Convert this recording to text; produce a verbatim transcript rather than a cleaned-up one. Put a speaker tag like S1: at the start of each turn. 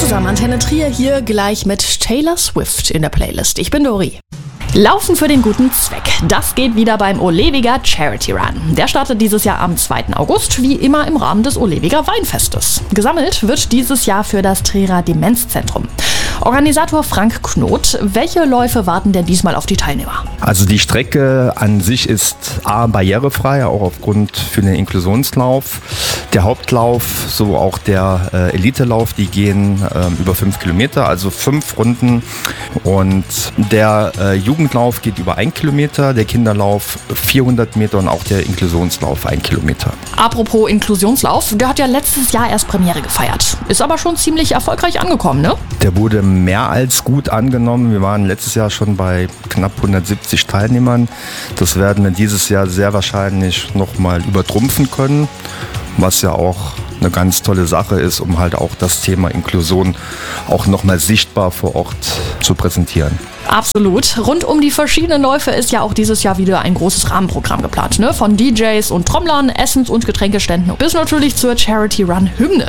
S1: zusammen, Antenne Trier hier gleich mit Taylor Swift in der Playlist. Ich bin Dori. Laufen für den guten Zweck. Das geht wieder beim Olewiger Charity Run. Der startet dieses Jahr am zweiten August, wie immer im Rahmen des Olewiger Weinfestes. Gesammelt wird dieses Jahr für das Trierer Demenzzentrum. Organisator Frank Knot, welche Läufe warten denn diesmal auf die Teilnehmer?
S2: Also die Strecke an sich ist A, barrierefrei, auch aufgrund für den Inklusionslauf. Der Hauptlauf, so auch der äh, Elitelauf, die gehen äh, über fünf Kilometer, also fünf Runden. Und der äh, Jugendlauf geht über ein Kilometer, der Kinderlauf vierhundert Meter und auch der Inklusionslauf ein Kilometer.
S1: Apropos Inklusionslauf, der hat ja letztes Jahr erst Premiere gefeiert. Ist aber schon ziemlich erfolgreich angekommen, ne?
S2: Der wurde mehr als gut angenommen. Wir waren letztes Jahr schon bei knapp hundertsiebzig Teilnehmern. Das werden wir dieses Jahr sehr wahrscheinlich nochmal übertrumpfen können, was ja auch eine ganz tolle Sache ist, um halt auch das Thema Inklusion auch nochmal sichtbar vor Ort zu präsentieren.
S1: Absolut. Rund um die verschiedenen Läufe ist ja auch dieses Jahr wieder ein großes Rahmenprogramm geplant, ne? Von D Js und Trommlern, Essens- und Getränkeständen bis natürlich zur Charity Run Hymne.